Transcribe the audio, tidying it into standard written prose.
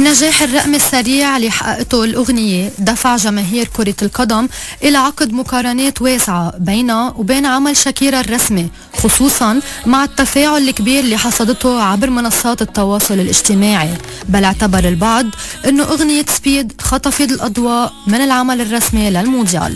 النجاح الرقمي السريع اللي حققته الأغنية دفع جماهير كرة القدم إلى عقد مقارنات واسعة بينها وبين عمل شاكيرا الرسمي، خصوصا مع التفاعل الكبير اللي حصدته عبر منصات التواصل الاجتماعي. بل اعتبر البعض أنه أغنية سبيد خطفت الأضواء من العمل الرسمي للمونديال.